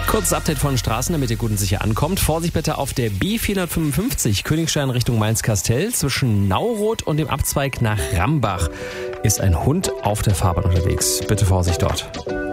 Kurzes Update von Straßen, damit ihr gut und sicher ankommt. Vorsicht bitte auf der B455 Königstein Richtung Mainz-Kastell. Zwischen Nauroth und dem Abzweig nach Rambach ist ein Hund auf der Fahrbahn unterwegs. Bitte Vorsicht dort.